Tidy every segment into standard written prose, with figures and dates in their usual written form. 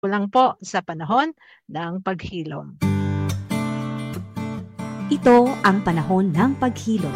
Kulang po sa panahon ng paghilom. Ito ang panahon ng paghilom.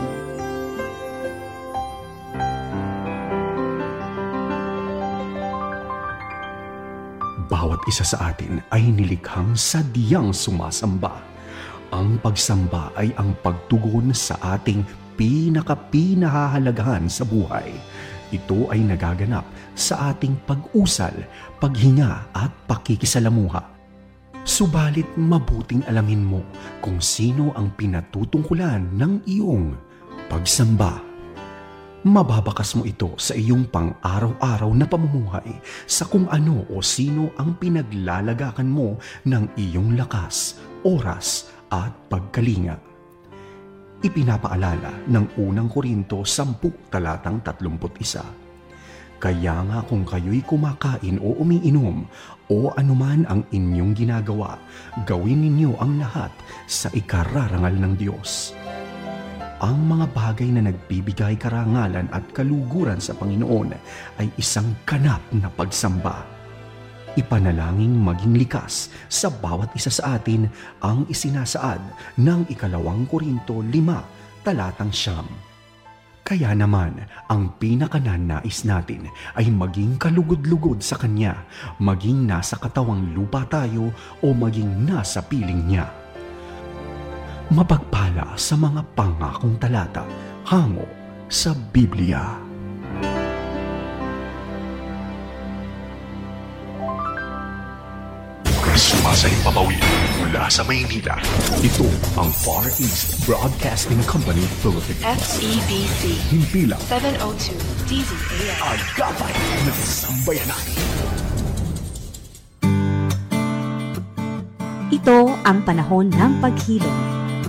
Bawat isa sa atin ay nilikhang sadyang sumasamba. Ang pagsamba ay ang pagtugon sa ating pinakahalagahan sa buhay. Ito ay nagaganap sa ating pag-usal, paghinga at pakikisalamuha. Subalit mabuting alamin mo kung sino ang pinatutungkulan ng iyong pagsamba. Mababakas mo ito sa iyong pang-araw-araw na pamumuhay sa kung ano o sino ang pinaglalagakan mo ng iyong lakas, oras at pagkalinga. Ipinapaalala ng unang Korinto 10 talatang 31. Kaya nga kung kayo'y kumakain o umiinom o anuman ang inyong ginagawa, gawin ninyo ang lahat sa ikararangal ng Diyos. Ang mga bagay na nagbibigay karangalan at kaluguran sa Panginoon ay isang ganap na pagsamba. Ipanalangin maging likas sa bawat isa sa atin ang isinasaad ng 2 Korinto 5 talatang 9. Kaya naman, ang pinakananais natin ay maging kalugod-lugod sa Kanya, maging nasa katawang lupa tayo o maging nasa piling Niya. Mapagpala sa mga pangakong talata hango sa Biblia. Sumasayang papawid mula sa Maynila. Ito ang Far East Broadcasting Company Philippines. FEBC. Himpilang 702 DZAM. Agapay ng Sambayanan. Ito ang panahon ng paghilom.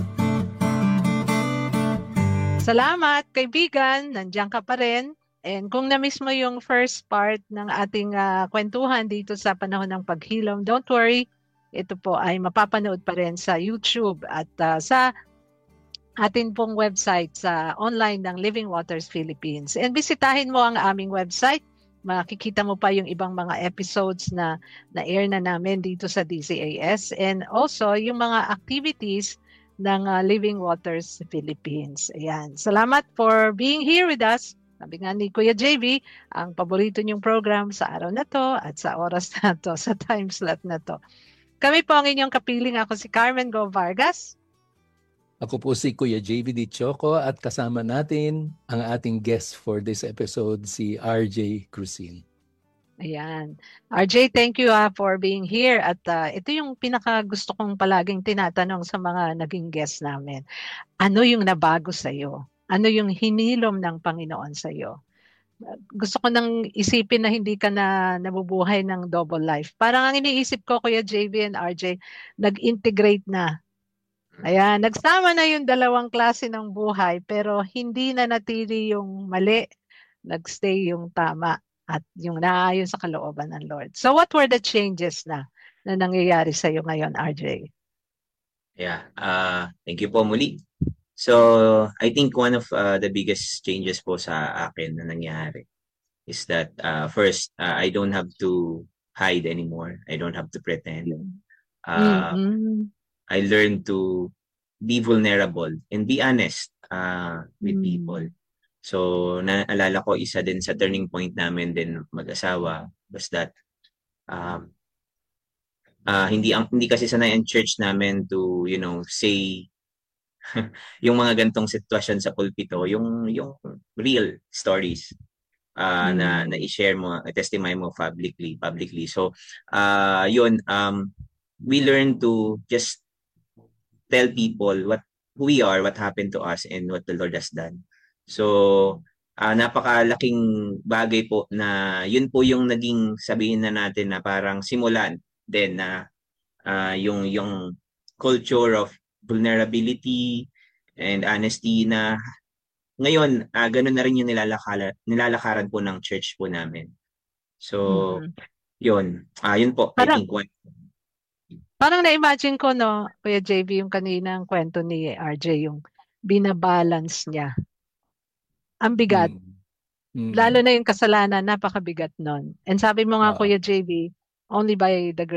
Salamat, kaibigan. Nandiyan ka pa rin. And kung na-miss mo yung first part ng ating kwentuhan dito sa panahon ng paghilom, don't worry. Ito po ay mapapanood pa rin sa YouTube at sa atin pong website sa online ng Living Waters Philippines. And bisitahin mo ang aming website. Makikita mo pa yung ibang mga episodes na air na namin dito sa DZAS. And also yung mga activities ng Living Waters Philippines. Ayan. Salamat for being here with us. Sabi nga ni Kuya JV, ang paborito niyong program sa araw na to at sa oras na to, sa time slot na to. Kami po ang inyong kapiling. Ako si Carmen Go Vargas. Ako po si Kuya JV Di Choco at kasama natin ang ating guest for this episode, si RJ Crucin. Ayan. RJ, thank you for being here. At ito yung pinaka gusto kong palaging tinatanong sa mga naging guest namin. Ano yung nabago sa'yo? Ano yung hinilom ng Panginoon sa'yo? Gusto ko nang isipin na hindi ka na nabubuhay ng double life. Parang ang iniisip ko, Kuya JV and RJ, nag-integrate na. Ayan, nagsama na yung dalawang klase ng buhay pero hindi na natili yung mali, nagstay yung tama. At yung naayon sa kalooban ng Lord. So what were the changes na nangyayari sa iyo ngayon, RJ? Yeah, thank you po muli. So I think one of the biggest changes po sa akin na nangyari is that first, I don't have to hide anymore. I don't have to pretend. I learned to be vulnerable and be honest with people. So, naalala ko, isa din sa turning point namin din mag-asawa was that hindi kasi sanay ang church namin to, say yung mga gantong sitwasyon sa pulpito, yung real stories na i-share mo, testimony mo publicly. So, we learn to just tell people who we are, what happened to us, and what the Lord has done. So, napakalaking bagay po na yun po yung naging sabihin na natin na parang simulan din na yung culture of vulnerability and honesty na ngayon, ganun na rin yung nilalakaran po ng church po namin. So, yun po, I think one. Parang na-imagine ko, no, Kuya JV, yung kaninang kwento ni RJ, yung binabalance niya. Ang bigat. Lalo na yung kasalanan, napakabigat nun. And sabi mo nga, Kuya JV, only by the